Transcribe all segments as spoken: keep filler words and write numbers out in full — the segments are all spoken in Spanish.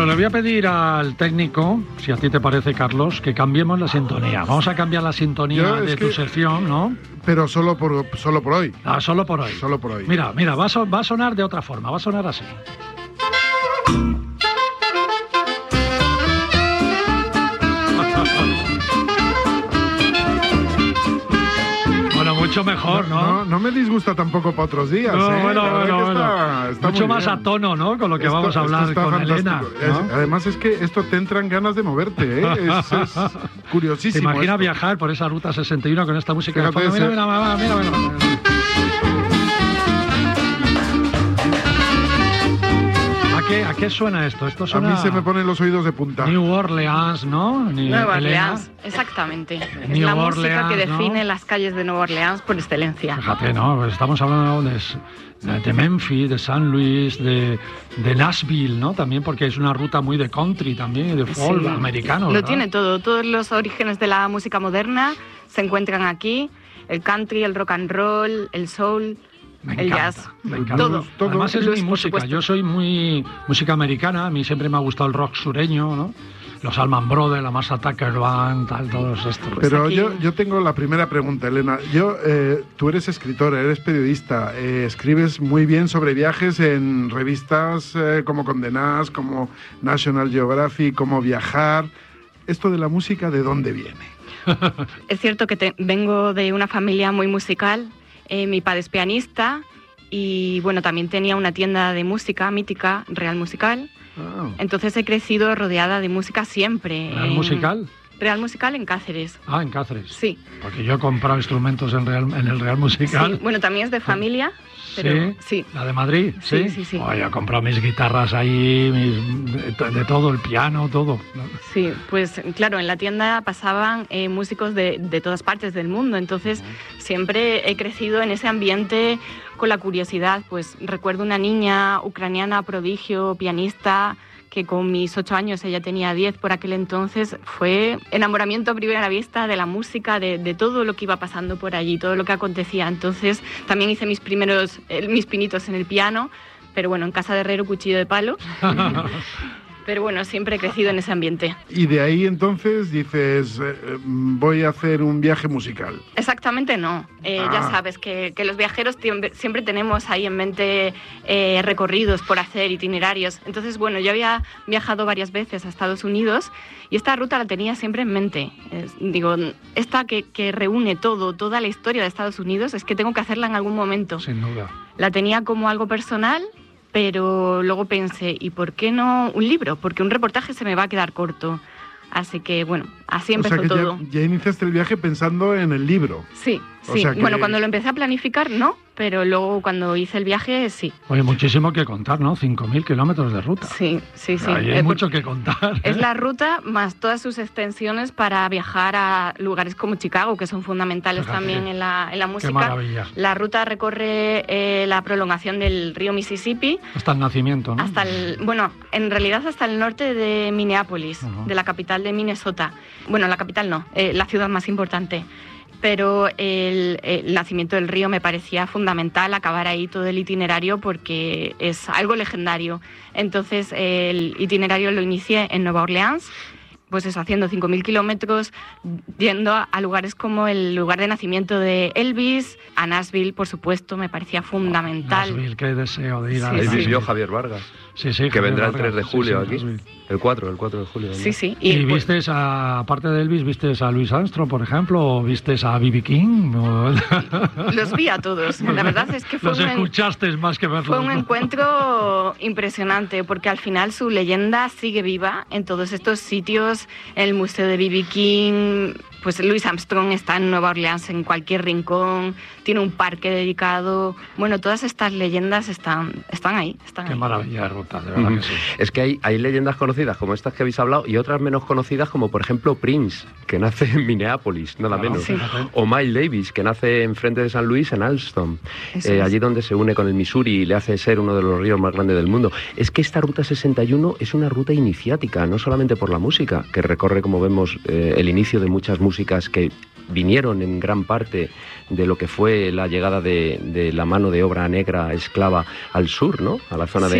Bueno, le voy a pedir al técnico, si a ti te parece, Carlos, que cambiemos la sintonía. Vamos a cambiar la sintonía Yo, de es tu que... sección, ¿no? Pero solo por, solo por hoy. Ah, solo por hoy. Solo por hoy. Mira, mira, va a, so- va a sonar de otra forma, va a sonar así. Bueno, mucho mejor, ¿no? No, no me disgusta tampoco para otros días, No, ¿eh? bueno, La verdad bueno, que bueno. está- está Mucho muy más bien. a tono, ¿no? Con lo que Esto- vamos a esto hablar está con fantástico. Elena, ¿no? Es- además es que esto te entran ganas de moverte, ¿eh? Es, es ¿Te curiosísimo. imaginas esto. viajar por esa ruta sesenta y uno con esta música? de Fíjate fondo? Mira, ese- mira, mira, mira, mira, mira. ¿A qué, ¿A qué suena esto? Esto A suena mí se me ponen los oídos de punta. New Orleans, ¿no? Ni- Nueva Elena. Orleans, exactamente. Es New la Orleans, música que ¿no? define las calles de Nueva Orleans por excelencia. Fíjate, ¿no? Pues estamos hablando de, de Memphis, de San Luis, de, de Nashville, ¿no? También porque es una ruta muy de country también, de folk Sí. americano, Lo ¿verdad? tiene todo. Todos los orígenes de la música moderna se encuentran aquí. El country, el rock and roll, el soul, Me el encanta, jazz. me encanta. Todo. Todo. Además es Blues, mi por música. supuesto. Yo soy muy música americana. A mí siempre me ha gustado el rock sureño, ¿no? Los Allman Brothers, la Massa Tucker Band, tal, todos estos. Pues Pero aquí- yo, yo tengo la primera pregunta, Elena. Yo, eh, tú eres escritora, eres periodista, eh, escribes muy bien sobre viajes en revistas eh, como Condé Nast, como National Geographic, como Viajar. ¿Esto de la música de dónde viene? Es cierto que te- vengo de una familia muy musical. Eh, mi padre es pianista y bueno, también tenía una tienda de música mítica, Real Musical. Ah, Entonces he crecido rodeada de música siempre. ¿Real en- musical? Real Musical en Cáceres. Ah, en Cáceres. Sí. Porque yo he comprado instrumentos en, Real, en el Real Musical. Sí. Bueno, también es de familia, pero sí. La de Madrid, sí. Sí, sí, sí. Oh, yo he comprado mis guitarras ahí, mis- de, de todo, el piano, todo. Sí, pues claro, en la tienda pasaban eh, músicos de, de todas partes del mundo, entonces siempre he crecido en ese ambiente con la curiosidad. Pues recuerdo una niña ucraniana prodigio, pianista, que con mis ocho años, ella tenía diez por aquel entonces, fue enamoramiento a primera vista de la música, de, de todo lo que iba pasando por allí, todo lo que acontecía. Entonces también hice mis primeros, eh, mis pinitos en el piano, pero bueno, en casa de herrero, cuchillo de palo. Pero bueno, siempre he crecido en ese ambiente. y de ahí entonces dices, eh, eh, voy a hacer un viaje musical. Exactamente no. Eh, Ah. Ya sabes que, que los viajeros tiemp- siempre tenemos ahí en mente eh, recorridos por hacer, itinerarios. Entonces, bueno, yo había viajado varias veces a Estados Unidos y esta ruta la tenía siempre en mente. Es- digo, esta que, que reúne todo, toda la historia de Estados Unidos, es que tengo que hacerla en algún momento. Sin duda. La tenía como algo personal, pero luego pensé, ¿y por qué no un libro? Porque un reportaje se me va a quedar corto. Así que, bueno, así O empezó sea que todo. ya, ya iniciaste el viaje pensando en el libro. Sí, O sí. sea que- Bueno, cuando lo empecé a planificar, no, pero luego cuando hice el viaje, sí. Oye, muchísimo que contar, ¿no? cinco mil kilómetros de ruta. Sí, sí, sí. Ahí hay Eh, mucho que contar. Es ¿eh? la ruta más todas sus extensiones para viajar a lugares como Chicago, que son fundamentales Fíjate. también en la, en la Qué música. maravilla. La ruta recorre eh, la prolongación del río Mississippi Hasta el nacimiento, ¿no? hasta el, bueno, en realidad hasta el norte de Minneapolis, Ajá. de la capital de Minnesota. Bueno, la capital no, eh, la ciudad más importante. Pero el, el nacimiento del río me parecía fundamental acabar ahí todo el itinerario porque es algo legendario. Entonces el itinerario lo inicié en Nueva Orleans, pues eso, haciendo cinco mil kilómetros, yendo a, a lugares como el lugar de nacimiento de Elvis, a Nashville, por supuesto, me parecía fundamental. Nashville, qué deseo de ir a Sí, Ahí sí. vivió Javier Vargas, Sí, sí. que Javier vendrá el Vargas. tres de Sí, julio sí, aquí. Nashville. El cuatro, el cuatro de julio. ¿no? Sí, sí. ¿Y, pues, vistes, a, aparte de Elvis, vistes a Louis Armstrong, por ejemplo, o vistes a B B King? O- los vi a todos. La verdad es que fue Los un, escuchaste más que verlos. fue un ¿no? encuentro impresionante porque al final su leyenda sigue viva en todos estos sitios. El Museo de B B King, pues Louis Armstrong está en Nueva Orleans en cualquier rincón, tiene un parque dedicado. Bueno, todas estas leyendas están, están ahí. Están Qué ahí. maravilla de ruta, de verdad Ujú. que sí. Es que hay, hay leyendas conocidas como estas que habéis hablado y otras menos conocidas como por ejemplo Prince, que nace en Minneapolis, nada Claro, menos. Sí. fíjate. O Miles Davis, que nace enfrente de San Luis, en Alston, Eso eh, es. allí donde se une con el Missouri y le hace ser uno de los ríos más grandes del mundo. Es que esta ruta sesenta y uno es una ruta iniciática, no solamente por la música, que recorre, como vemos, eh, el inicio de muchas músicas que vinieron en gran parte de lo que fue la llegada de, de la mano de obra negra esclava al sur, ¿no? A la zona de, Sí. de Nueva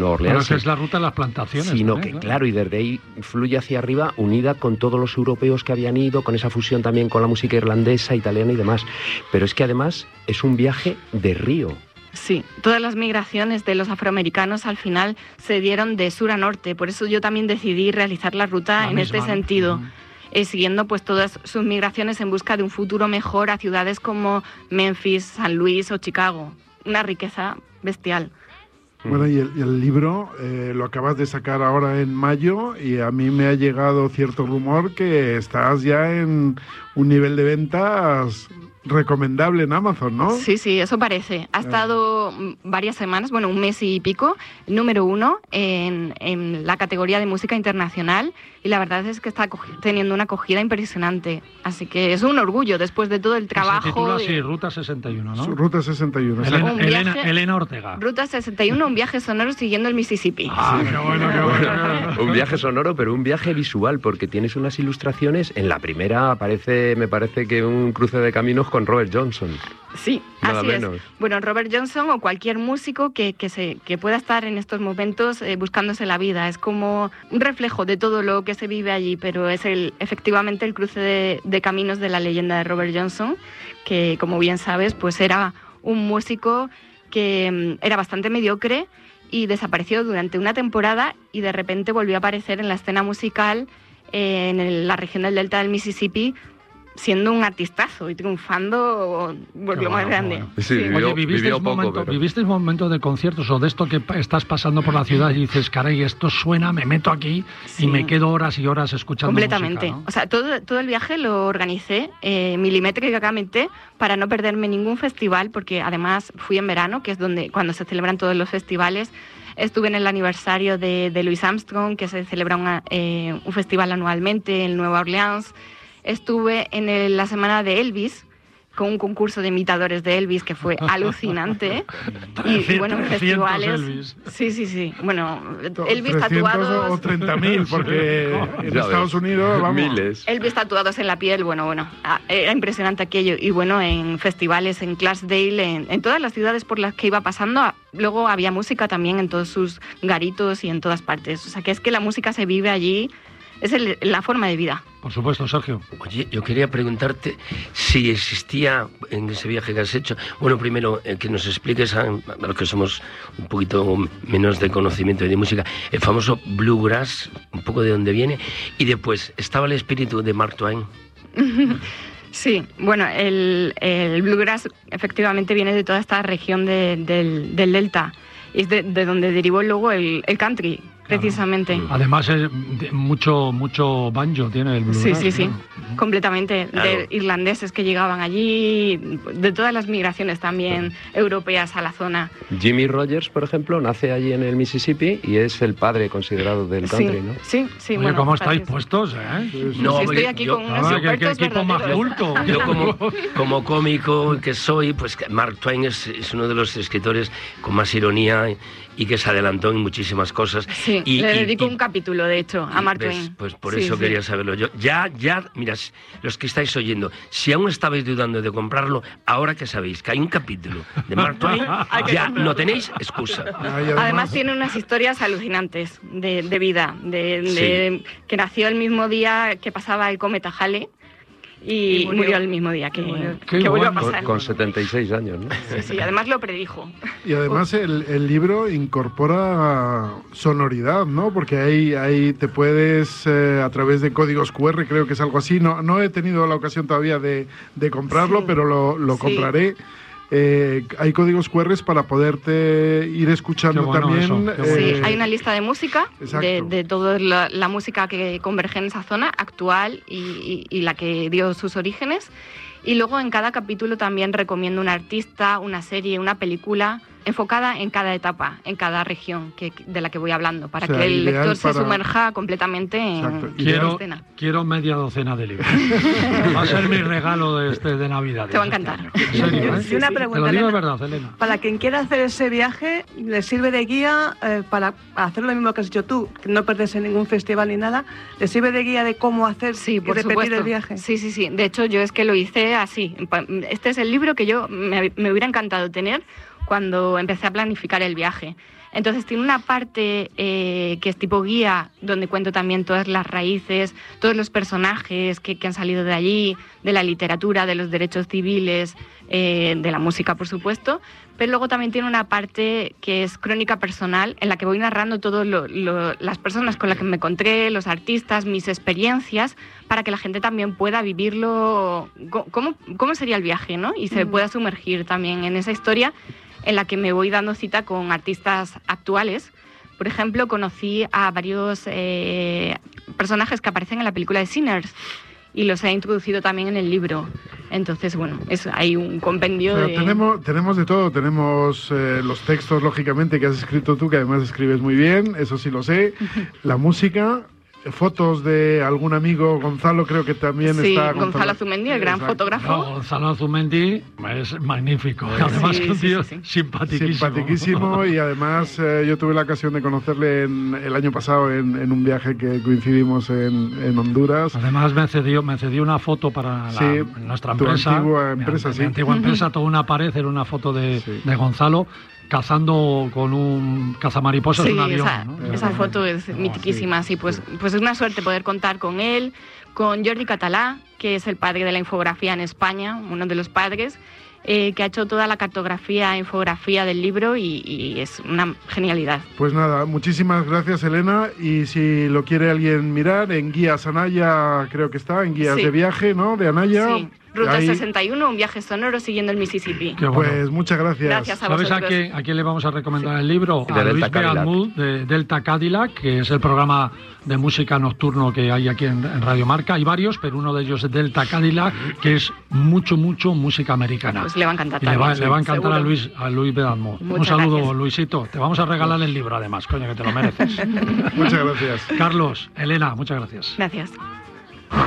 Nueva Orleans. Pero que es la ruta de las plantaciones. Sino también, que, ¿no? claro, y desde ahí fluye hacia arriba, unida con todos los europeos que habían ido, con esa fusión también con la música irlandesa, italiana y demás. Pero es que además es un viaje de río. Sí, todas las migraciones de los afroamericanos al final se dieron de sur a norte, por eso yo también decidí realizar la ruta La en misma, este ¿no? sentido, Uh-huh. eh, siguiendo pues todas sus migraciones en busca de un futuro mejor a ciudades como Memphis, San Luis o Chicago. Una riqueza bestial. Bueno, y el, y el libro eh, lo acabas de sacar ahora en mayo y a mí me ha llegado cierto rumor que estás ya en un nivel de ventas recomendable en Amazon, ¿no? Sí, sí, eso parece. Ha estado varias semanas, bueno, un mes y pico, número uno en, en la categoría de música internacional y la verdad es que está teniendo una acogida impresionante. Así que es un orgullo después de todo el trabajo. Se titula de... así, Ruta sesenta y uno, ¿no? Ruta sesenta y uno. Elena, Un Elena, viaje- Elena Ortega. Ruta sesenta y uno, un viaje sonoro siguiendo el Mississippi. Ah, qué bueno, qué bueno, qué bueno. Un viaje sonoro, pero un viaje visual, porque tienes unas ilustraciones. En la primera aparece, me parece que un cruce de caminos con Robert Johnson. Sí, Nada así menos. es. Bueno, Robert Johnson o cualquier músico que, que, se, que pueda estar en estos momentos eh, buscándose la vida. Es como un reflejo de todo lo que se vive allí, pero es el, efectivamente el cruce de, de caminos de la leyenda de Robert Johnson, que como bien sabes, pues era un músico que mm, era bastante mediocre y desapareció durante una temporada y de repente volvió a aparecer en la escena musical eh, en el- la región del delta del Mississippi, siendo un artistazo y triunfando, volvió Qué más bueno, grande. qué bueno. Sí, vivió- Oye, ¿vivisteis, vivió poco, momento, pero- ¿vivisteis momentos de conciertos o de esto que pa- estás pasando por la ciudad y dices, caray, esto suena, me meto aquí Sí. y me quedo horas y horas escuchando Completamente. música, ¿no? O sea, todo, todo el viaje lo organicé eh, milimétricamente para no perderme ningún festival, porque además fui en verano, que es donde cuando se celebran todos los festivales. Estuve en el aniversario de, de Louis Armstrong, que se celebra una, eh, un festival anualmente en Nueva Orleans. Estuve en el- la semana de Elvis, con un concurso de imitadores de Elvis que fue alucinante. y, y, bueno, en trescientos festivales. Elvis. Sí, sí, sí. Bueno, Elvis trescientos tatuados. o treinta mil, porque en Ya Estados ves, Unidos, vamos. miles. Elvis tatuados en la piel, bueno, bueno, ah, era impresionante aquello. Y bueno, en festivales, en Clarksdale, en, en todas las ciudades por las que iba pasando, ah, luego había música también en todos sus garitos y en todas partes. O sea, que es que la música se vive allí, es el- la forma de vida. Por supuesto, Sergio. Oye, yo quería preguntarte si existía en ese viaje que has hecho, bueno, primero eh, que nos expliques a, a los que somos un poquito menos de conocimiento de música, el famoso bluegrass, un poco de dónde viene, y después, ¿estaba el espíritu de Mark Twain? Sí, bueno, el, el bluegrass efectivamente viene de toda esta región de- del, del delta. Y es de, de donde derivó luego el, el country, precisamente. Además, es de- mucho, mucho banjo tiene el bluegrass. Sí, sí, sí, ¿no? completamente. Claro. De irlandeses que llegaban allí, de todas las migraciones también europeas a la zona. Jimmy Rogers, por ejemplo, nace allí en el Mississippi y es el padre considerado del country, sí, ¿no? sí, sí. Oye, bueno, ¿cómo estáis gracias. puestos, eh? Sí, sí. No, Sí, estoy porque aquí yo- con unos Ah, qué- qué expertos equipo más verdaderos. culto. Yo como, como cómico que soy, pues que Mark Twain es, es uno de los escritores con más ironía y, y que se adelantó en muchísimas cosas. Sí, y, le y- dedico y- un capítulo, de hecho, a Mark ¿ves? Twain. Pues por Sí, eso sí. quería saberlo yo. Ya, ya, mira, los que estáis oyendo, si aún estabais dudando de comprarlo, ahora que sabéis que hay un capítulo de Mark Twain, Hay que ya comprarlo. no tenéis excusa. Ay, Además tiene unas historias alucinantes de, de vida, de, de- que nació el mismo día que pasaba el cometa Halley y, Y murió. murió el mismo día que, Qué que volvió a bueno. pasar. Con, con setenta y seis años, ¿no? Sí, sí, además lo predijo. Y además el, el libro incorpora sonoridad, ¿no? Porque ahí, ahí te puedes, eh, a través de códigos cu erre, creo que es algo así. No, no he tenido la ocasión todavía de, de comprarlo, Sí. pero lo, lo Sí. compraré. Eh, hay códigos cu erre para poderte ir escuchando Qué bueno también. eso, qué bueno. Sí, eh, hay una lista de música, exacto. de, de toda la, la música que converge en esa zona, actual y, y- y la que dio sus orígenes. Y luego en cada capítulo también recomiendo un artista, una serie, una película enfocada en cada etapa, en cada región que, de la que voy hablando, para O sea, que el ideal lector se para- sumerja completamente en, Exacto. en la Quiero, escena. quiero media docena de libros. Va a ser mi regalo de, este, de Navidad. Te va a encantar. En serio, ¿eh? Y una Te pregunta, lo digo de Elena. verdad, Elena. Para quien quiera hacer ese viaje, ¿le sirve de guía eh, para hacer lo mismo que has hecho tú, que no perderse en ningún festival ni nada? ¿Le sirve de guía de cómo hacer Sí, y por repetir supuesto. el viaje? Sí, sí, sí. De hecho, yo es que lo hice así. Pa- Este es el libro que yo me, me hubiera encantado tener cuando empecé a planificar el viaje. Entonces tiene una parte eh, que es tipo guía, donde cuento también todas las raíces, todos los personajes que, que han salido de allí, de la literatura, de los derechos civiles, eh, de la música, por supuesto. Pero luego también tiene una parte que es crónica personal, en la que voy narrando todas las personas con las que me encontré, los artistas, mis experiencias, para que la gente también pueda vivirlo, cómo, cómo sería el viaje, ¿no? Y se pueda sumergir también en esa historia, en la que me voy dando cita con artistas actuales. Por ejemplo, conocí a varios eh, personajes que aparecen en la película de Sinners y los he introducido también en el libro. Entonces, bueno, es, hay un compendio Pero de... Tenemos, tenemos de todo, tenemos eh, los textos, lógicamente, que has escrito tú, que además escribes muy bien, eso sí lo sé, la música... Fotos de algún amigo, Gonzalo, creo que también sí, está... Gonzalo, Gonzalo Azumendi, el gran Exacto. fotógrafo. No, Gonzalo Azumendi es magnífico. Además, sí, que un sí, tío sí, sí. simpaticísimo. Simpaticísimo y además eh, yo tuve la ocasión de conocerle en, el año pasado en, en un viaje que coincidimos en, en Honduras. Además me cedió, me cedió una foto para la, sí, nuestra tu empresa. antigua empresa, mi, sí. mi antigua empresa, toda una pared era una foto de, sí. de Gonzalo cazando con un cazamariposas sí, un avión. Esa, ¿no? esa foto es no, mitiquísima, sí, sí, pues, sí. pues es una suerte poder contar con él, con Jordi Català, que es el padre de la infografía en España, uno de los padres, eh, que ha hecho toda la cartografía e infografía del libro y, y es una genialidad. Pues nada, muchísimas gracias, Elena, y si lo quiere alguien mirar, en Guías Anaya creo que está, en Guías sí. de Viaje, ¿no? De Anaya. Sí. Ruta Ahí... sesenta y uno, un viaje sonoro siguiendo el Mississippi. Qué bueno. Pues muchas gracias. Gracias a ¿Sabes a vosotros. quién, a quién le vamos a recomendar sí. el libro? De a Delta Luis Cadillac. Beamud de Delta Cadillac, que es el programa de música nocturno que hay aquí en, en Radio Marca. Hay varios, pero uno de ellos es Delta Cadillac, que es mucho, mucho música americana. Pues le va a encantar Y le va, también, le va a encantar seguro. a Luis, a Luis Beamud. Un Muchas saludo, gracias. Luisito. Te vamos a regalar el libro, además, coño, que te lo mereces. Muchas gracias. Carlos, Elena, muchas gracias. Gracias.